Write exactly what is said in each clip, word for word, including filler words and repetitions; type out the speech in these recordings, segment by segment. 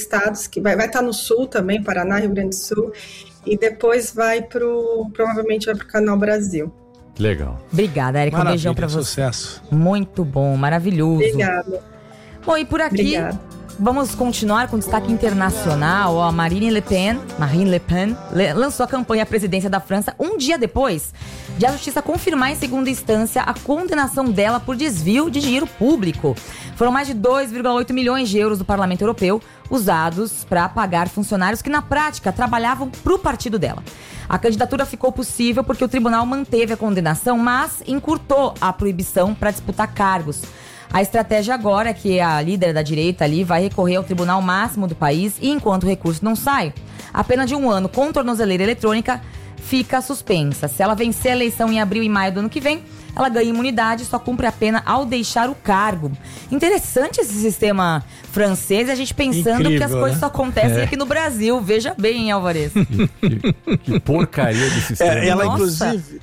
estados, que vai, vai estar no sul também, Paraná, Rio Grande do Sul, e depois vai pro, provavelmente vai pro Canal Brasil. Legal. Obrigada, Érica, um beijão pra você. Sucesso. Muito bom, maravilhoso. Obrigada. Bom, e por aqui, Obrigada. Vamos continuar com destaque internacional. Ó, a Marine Le Pen, Marine Le Pen lançou a campanha à presidência da França um dia depois de a justiça confirmar em segunda instância a condenação dela por desvio de dinheiro público. Foram mais de dois vírgula oito milhões de euros do Parlamento Europeu usados para pagar funcionários que na prática trabalhavam para o partido dela. A candidatura ficou possível porque o tribunal manteve a condenação, mas encurtou a proibição para disputar cargos. A estratégia agora é que a líder da direita ali vai recorrer ao tribunal máximo do país e, enquanto o recurso não sai, a pena de um ano com tornozeleira eletrônica fica suspensa. Se ela vencer a eleição em abril e maio do ano que vem, ela ganha imunidade e só cumpre a pena ao deixar o cargo. Interessante esse sistema francês e a gente pensando Incrível, que as coisas né? só acontecem é. aqui no Brasil. Veja bem, hein, Alvarez? Que, que, que porcaria de sistema. É, ela, Nossa. inclusive...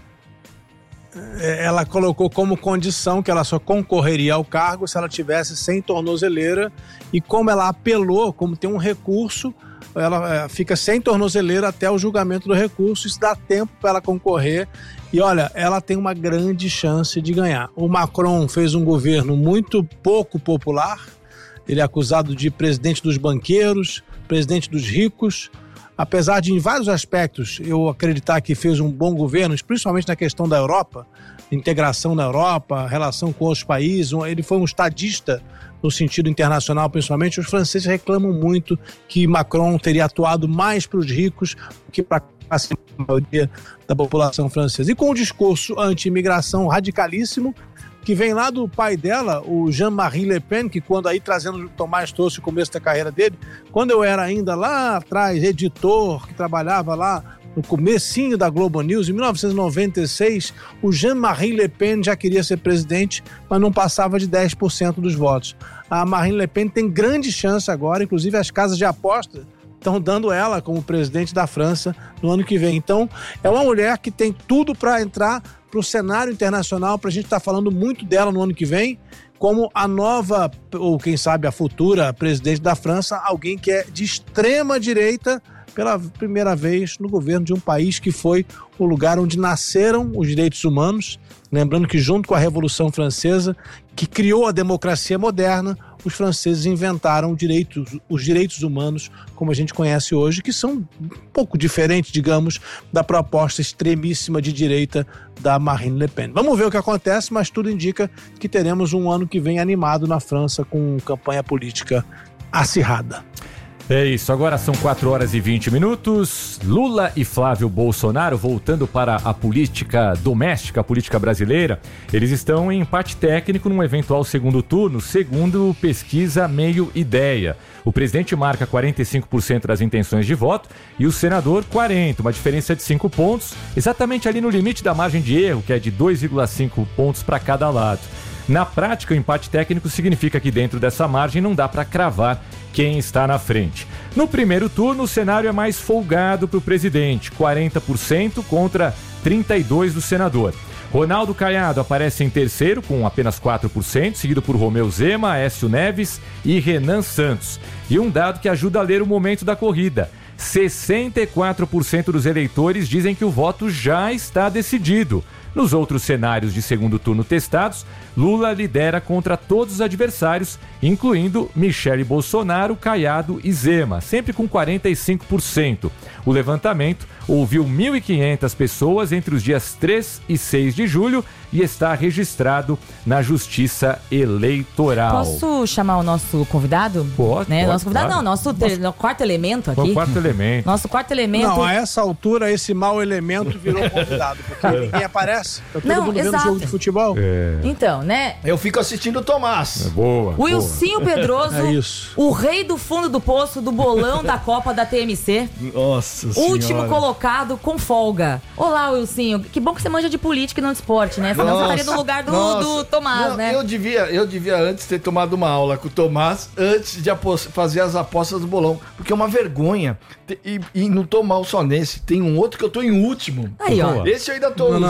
Ela colocou como condição que ela só concorreria ao cargo se ela tivesse sem tornozeleira, e como ela apelou, como tem um recurso, ela fica sem tornozeleira até o julgamento do recurso. Isso dá tempo para ela concorrer e olha, ela tem uma grande chance de ganhar. O Macron fez um governo muito pouco popular, ele é acusado de presidente dos banqueiros, presidente dos ricos. Apesar de, em vários aspectos, eu acreditar que fez um bom governo, principalmente na questão da Europa, integração na Europa, relação com outros países, ele foi um estadista no sentido internacional, principalmente. Os franceses reclamam muito que Macron teria atuado mais para os ricos do que para a maioria da população francesa. E com um discurso anti-imigração radicalíssimo, que vem lá do pai dela, o Jean-Marie Le Pen, que quando aí, trazendo o Tomás trouxe o começo da carreira dele, quando eu era ainda lá atrás, editor, que trabalhava lá no comecinho da Globo News, em mil novecentos e noventa e seis, o Jean-Marie Le Pen já queria ser presidente, mas não passava de dez por cento dos votos. A Marine Le Pen tem grande chance agora, inclusive as casas de aposta estão dando ela como presidente da França no ano que vem. Então, é uma mulher que tem tudo para entrar para o cenário internacional, para a gente estar tá falando muito dela no ano que vem, como a nova, ou quem sabe a futura presidente da França, alguém que é de extrema direita pela primeira vez no governo de um país que foi o lugar onde nasceram os direitos humanos. Lembrando que junto com a Revolução Francesa, que criou a democracia moderna, os franceses inventaram direitos, os direitos humanos como a gente conhece hoje, que são um pouco diferentes, digamos, da proposta extremíssima de direita da Marine Le Pen. Vamos ver o que acontece, mas tudo indica que teremos um ano que vem animado na França com campanha política acirrada. É isso, agora são quatro horas e vinte minutos. Lula e Flávio Bolsonaro, voltando para a política doméstica, a política brasileira, eles estão em empate técnico num eventual segundo turno, segundo pesquisa Meio Ideia. O presidente marca quarenta e cinco por cento das intenções de voto e o senador quarenta por cento, uma diferença de cinco pontos, exatamente ali no limite da margem de erro, que é de dois vírgula cinco pontos para cada lado. Na prática, o empate técnico significa que dentro dessa margem não dá para cravar quem está na frente. No primeiro turno, o cenário é mais folgado para o presidente, quarenta por cento contra trinta e dois por cento do senador. Ronaldo Caiado aparece em terceiro, com apenas quatro por cento, seguido por Romeu Zema, Aécio Neves e Renan Santos. E um dado que ajuda a ler o momento da corrida: sessenta e quatro por cento dos eleitores dizem que o voto já está decidido. Nos outros cenários de segundo turno testados, Lula lidera contra todos os adversários, incluindo Michele Bolsonaro, Caiado e Zema, sempre com quarenta e cinco por cento. O levantamento ouviu mil e quinhentas pessoas entre os dias três e seis de julho e está registrado na Justiça Eleitoral. Posso chamar o nosso convidado? Pode, né? pode, Nosso convidado claro. não, nosso, ter, nosso quarto elemento aqui. O quarto elemento. Nosso quarto elemento. Não, a essa altura, esse mau elemento virou convidado, porque ninguém aparece. Tá todo Não, mundo vendo exato. jogo de futebol. É. Então, né? Eu fico assistindo o Tomás. É boa. O Wilsinho Pedroso, É isso. o rei do fundo do poço, do bolão da Copa da T M C. Nossa Senhora. Último colocado com folga. Olá, Wilsinho. Que bom que você manja de política e não de esporte, né? Senão você estaria no lugar do, do Tomás, Não, né? Eu devia, eu devia antes ter tomado uma aula com o Tomás antes de apos- fazer as apostas do bolão. Porque é uma vergonha. E, e não tô mal só nesse. Tem um outro que eu tô em último. Aí, ó. Esse eu ainda tô. Não, não, não, para,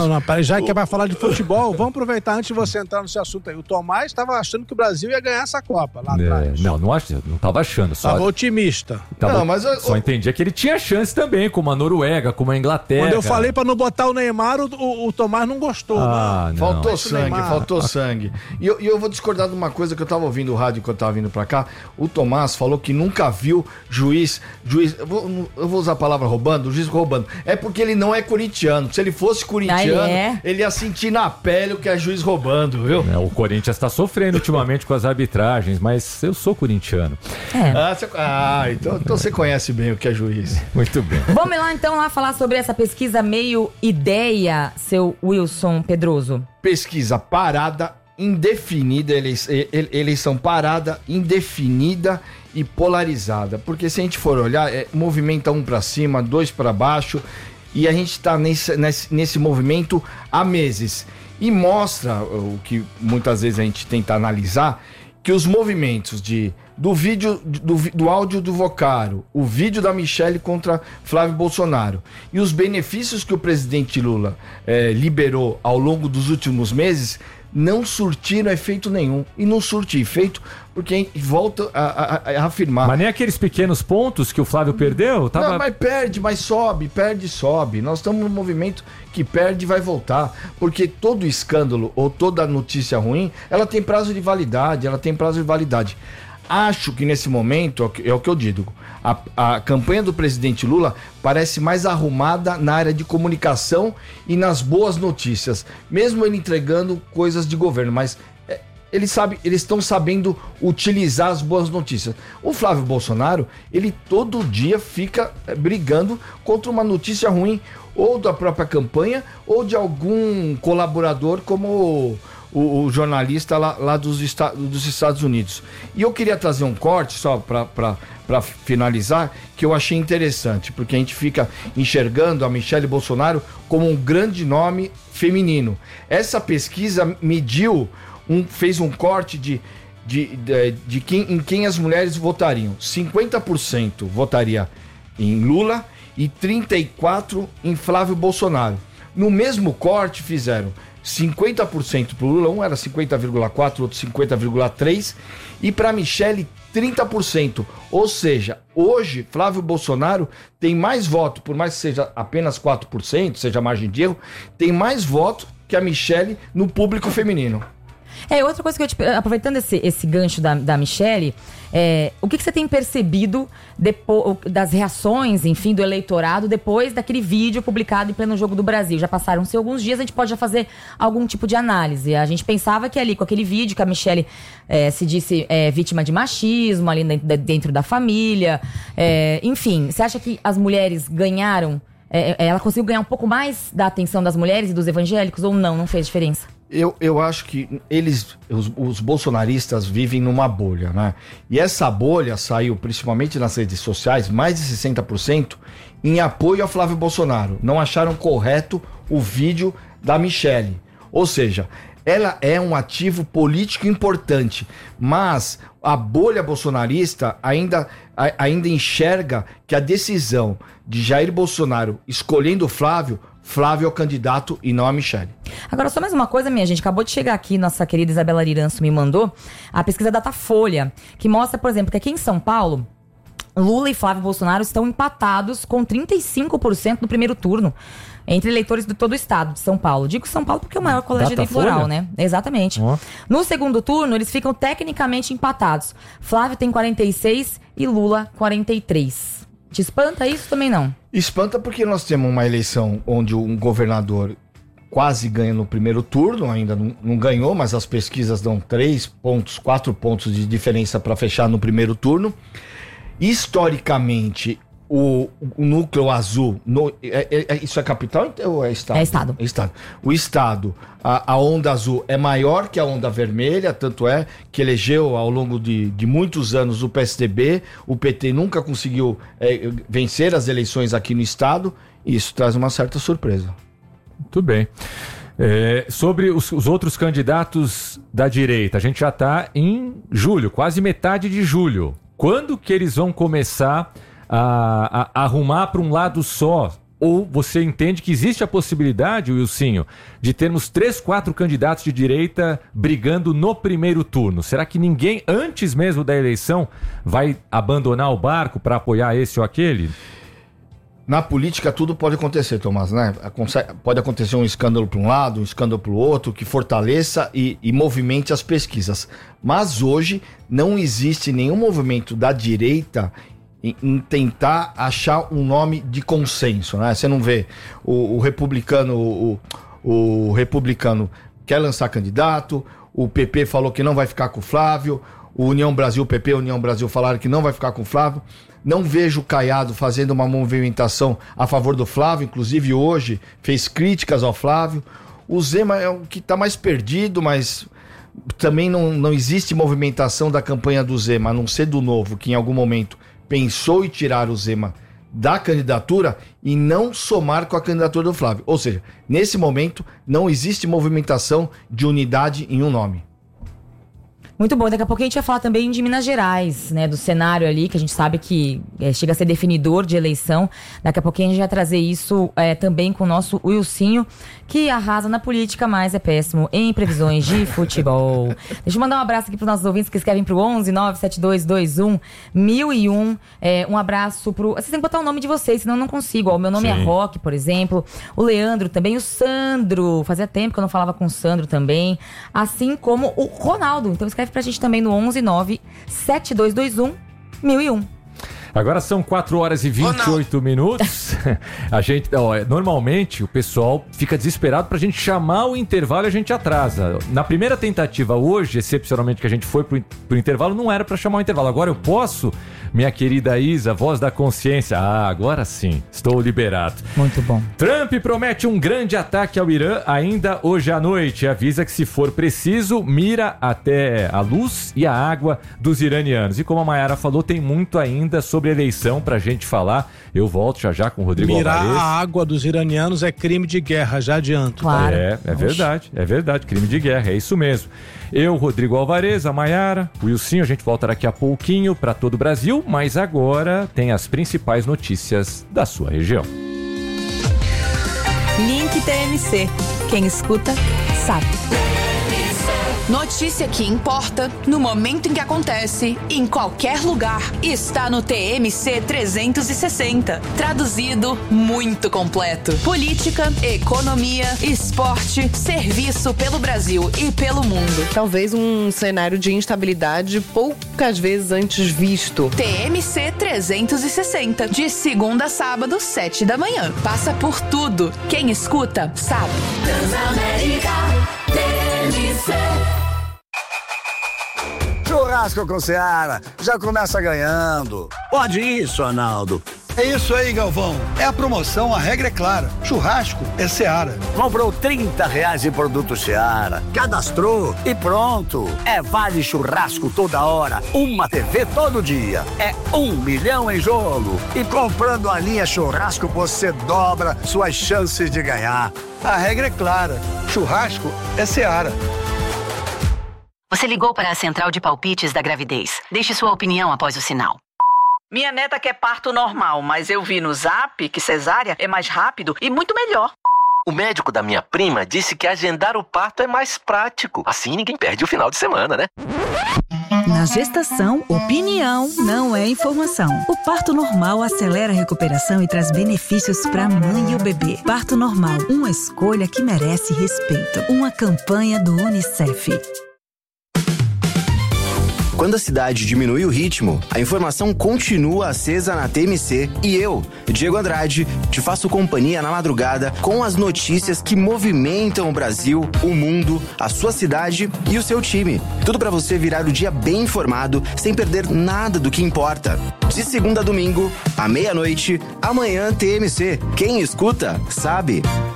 já que é pra falar de futebol, vamos aproveitar antes de você entrar nesse assunto aí. O Tomás estava achando que o Brasil ia ganhar essa Copa lá É, atrás. não, não, ach, não tava achando. Só, Tava otimista. tava- Não, mas eu- só entendia que ele tinha chance também, como a Noruega, como a Inglaterra. Quando eu falei pra não botar o Neymar, o, o, o Tomás não gostou. Ah, não. Faltou Esse sangue, Neymar. faltou sangue. E eu, e eu vou discordar de uma coisa que eu tava ouvindo o rádio quando eu tava vindo pra cá. O Tomás falou que nunca viu juiz. juiz eu, vou, eu vou usar a palavra roubando, o juiz roubando. É porque ele não é corintiano. Se ele fosse corintiano, Ah, é? ele ia sentir na pele o que é juiz roubando, viu? É, o Corinthians está sofrendo ultimamente com as arbitragens, mas eu sou corintiano. É. Ah, você, ah então, então você conhece bem o que é juiz. Muito bem. Vamos lá então lá falar sobre essa pesquisa meio ideia, seu Wilson Pedroso. Pesquisa parada, indefinida, eles, ele- eleição parada, indefinida e polarizada. Porque se a gente for olhar, é, movimenta um para cima, dois para baixo, e a gente está nesse, nesse, nesse movimento há meses. E mostra o que muitas vezes a gente tenta analisar, que os movimentos de, do vídeo, do, do áudio do Vocaro, o vídeo da Michelle contra Flávio Bolsonaro e os benefícios que o presidente Lula eh, liberou ao longo dos últimos meses não surtiram efeito nenhum. E não surte efeito porque a gente volta a, a- a afirmar. Mas nem aqueles pequenos pontos que o Flávio perdeu, tava... Não, mas perde, mas sobe, perde e sobe. Nós estamos num movimento que perde e vai voltar. Porque todo escândalo ou toda notícia ruim, ela tem prazo de validade, ela tem prazo de validade. Acho que nesse momento, é o que- é o que eu digo, a, a campanha do presidente Lula parece mais arrumada na área de comunicação e nas boas notícias. Mesmo ele entregando coisas de governo, mas... é, Eles sabem, eles estão sabendo utilizar as boas notícias. O Flávio Bolsonaro, ele todo dia fica eh, brigando contra uma notícia ruim, ou da própria campanha, ou de algum colaborador, como o, o- o jornalista lá, lá dos, esta- dos Estados Unidos. E eu queria trazer um corte, só para finalizar, que eu achei interessante, porque a gente fica enxergando a Michelle Bolsonaro como um grande nome feminino. Essa pesquisa mediu Um, fez um corte de, de, de, de quem, em quem as mulheres votariam. cinquenta por cento votaria em Lula e trinta e quatro por cento em Flávio Bolsonaro. No mesmo corte fizeram cinquenta por cento para o Lula, um era cinquenta vírgula quatro por cento, outro cinquenta vírgula três por cento, e para a Michelle trinta por cento. Ou seja, hoje Flávio Bolsonaro tem mais voto, por mais que seja apenas quatro por cento, seja margem de erro, tem mais voto que a Michelle no público feminino. É, outra coisa que eu te, aproveitando esse, esse gancho da, da Michelle, é, o que, que você tem percebido depois, das reações, enfim, do eleitorado depois daquele vídeo publicado em pleno Jogo do Brasil? Já passaram-se alguns dias, a gente pode já fazer algum tipo de análise. A gente pensava que ali, com aquele vídeo que a Michelle é, se disse é, vítima de machismo, ali dentro, dentro da família, é, enfim, você acha que as mulheres ganharam, é, ela conseguiu ganhar um pouco mais da atenção das mulheres e dos evangélicos ou não? Não fez diferença? Eu, eu acho que eles, os, os bolsonaristas, vivem numa bolha, né? E essa bolha saiu, principalmente nas redes sociais, mais de sessenta por cento em apoio a Flávio Bolsonaro. Não acharam correto o vídeo da Michelle. Ou seja, ela é um ativo político importante, mas a bolha bolsonarista ainda, a, ainda enxerga que a decisão de Jair Bolsonaro escolhendo o Flávio, Flávio é o candidato e não a Michelle. Agora, só mais uma coisa, minha gente. Acabou de chegar aqui, nossa querida Isabela Liranço me mandou a pesquisa Datafolha, que mostra, por exemplo, que aqui em São Paulo, Lula e Flávio Bolsonaro estão empatados com trinta e cinco por cento no primeiro turno, entre eleitores de todo o estado de São Paulo. Digo São Paulo porque é o maior colégio Datafolha? eleitoral, né? Exatamente. Ó. No segundo turno, eles ficam tecnicamente empatados. Flávio tem quarenta e seis e Lula quarenta e três. Te espanta isso? Também não. Espanta porque nós temos uma eleição onde um governador quase ganha no primeiro turno, ainda não, não ganhou, mas as pesquisas dão três pontos, quatro pontos de diferença para fechar no primeiro turno. Historicamente, o, o núcleo azul, no, é, é, é, isso é capital ou é estado? É estado. É estado. O estado, a, a onda azul é maior que a onda vermelha, tanto é que elegeu ao longo de, de muitos anos o P S D B, o P T nunca conseguiu é, vencer as eleições aqui no estado, e isso traz uma certa surpresa. Muito bem. É, sobre os, os outros candidatos da direita, a gente já está em julho, quase metade de julho. Quando que eles vão começar a, a, a arrumar para um lado só Ou você entende que existe a possibilidade, Wilsinho, de termos três, quatro candidatos de direita brigando no primeiro turno? Será que ninguém, antes mesmo da eleição, vai abandonar o barco para apoiar esse ou aquele? Na política tudo pode acontecer, Tomás, né? Pode acontecer um escândalo para um lado, um escândalo para o outro, que fortaleça e, e movimente as pesquisas. Mas hoje não existe nenhum movimento da direita em, em tentar achar um nome de consenso, né? Você não vê o, o republicano, o, o republicano quer lançar candidato, o P P falou que não vai ficar com o Flávio, o União Brasil, o P P e União Brasil falaram que não vai ficar com o Flávio. Não vejo o Caiado fazendo uma movimentação a favor do Flávio, inclusive hoje fez críticas ao Flávio. O Zema é o que está mais perdido, mas também não, não existe movimentação da campanha do Zema, a não ser do Novo, que em algum momento pensou em tirar o Zema da candidatura e não somar com a candidatura do Flávio. Ou seja, nesse momento não existe movimentação de unidade em um nome. Muito bom, daqui a pouco a gente vai falar também de Minas Gerais, né, do cenário ali, que a gente sabe que é, chega a ser definidor de eleição. Daqui a pouquinho a gente vai trazer isso é, também com o nosso Wilsinho, que arrasa na política, mas é péssimo em previsões de futebol. Deixa eu mandar um abraço aqui para os nossos ouvintes que escrevem pro onze nove sete dois dois um mil e um. É, um abraço pro... Vocês têm que botar o nome de vocês, senão eu não consigo. Ó, o meu nome Sim. é Roque, por exemplo. O Leandro também, o Sandro. Fazia tempo que eu não falava com o Sandro também. Assim como o Ronaldo. Então escreve pra gente também no onze nove sete dois dois um mil e um. Agora são quatro horas e vinte e oito minutos. A gente, ó, normalmente o pessoal fica desesperado pra gente chamar o intervalo e a gente atrasa. Na primeira tentativa hoje, excepcionalmente que a gente foi pro, pro intervalo, não era pra chamar o intervalo. Agora eu posso, minha querida Isa, voz da consciência. Ah, agora sim, estou liberado. Muito bom. Trump promete um grande ataque ao Irã ainda hoje à noite. Avisa que se for preciso, mira até a luz e a água dos iranianos. E como a Mayara falou, tem muito ainda sobre eleição pra gente falar. Eu volto já já com o Rodrigo Mirar Alvarez. a água dos iranianos é crime de guerra, já adianto. Claro. É, é verdade, é verdade, crime de guerra, é isso mesmo. Eu, Rodrigo Alvarez, a Mayara, o Wilsinho, a gente volta daqui a pouquinho pra todo o Brasil, mas agora tem as principais notícias da sua região. Link T M C. Quem escuta, sabe. Notícia que importa, no momento em que acontece, em qualquer lugar, está no T M C trezentos e sessenta. Traduzido, muito completo. Política, economia, esporte, serviço pelo Brasil e pelo mundo. Talvez um cenário de instabilidade poucas vezes antes visto. T M C trezentos e sessenta, de segunda a sábado, sete da manhã. Passa por tudo. Quem escuta, sabe. Transamérica T M C. Churrasco com Seara, já começa ganhando. Pode isso, Arnaldo. É isso aí, Galvão. É a promoção, a regra é clara. Churrasco é Seara. Comprou trinta reais em produto Seara, cadastrou e pronto. É vale churrasco toda hora, uma T V todo dia. É um milhão em jogo. E comprando a linha churrasco, você dobra suas chances de ganhar. A regra é clara. Churrasco é Seara. Você ligou para a central de palpites da gravidez. Deixe sua opinião após o sinal. Minha neta quer parto normal, mas eu vi no Zap que cesárea é mais rápido e muito melhor. O médico da minha prima disse que agendar o parto é mais prático. Assim ninguém perde o final de semana, né? Na gestação, opinião não é informação. O parto normal acelera a recuperação e traz benefícios para a mãe e o bebê. Parto normal, uma escolha que merece respeito. Uma campanha do Unicef. Quando a cidade diminui o ritmo, a informação continua acesa na T M C e eu, Diego Andrade, te faço companhia na madrugada com as notícias que movimentam o Brasil, o mundo, a sua cidade e o seu time. Tudo para você virar o dia bem informado, sem perder nada do que importa. De segunda a domingo, à meia-noite, amanhã T M C. Quem escuta, sabe.